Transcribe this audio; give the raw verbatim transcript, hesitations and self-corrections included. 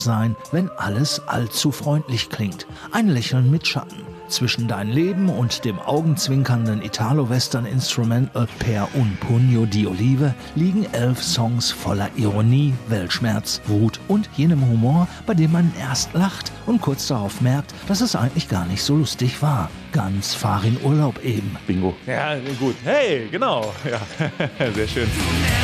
sein, wenn alles allzu freundlich klingt. Ein Lächeln mit Schatten. Zwischen Dein Leben und dem augenzwinkernden Italo-Western-Instrumental Per un Pugno di Olive liegen elf Songs voller Ironie, Weltschmerz, Wut und jenem Humor, bei dem man erst lacht und kurz darauf merkt, dass es eigentlich gar nicht so lustig war. Ganz Farin Urlaub eben. Bingo. Ja, gut. Hey, genau. Ja, sehr schön.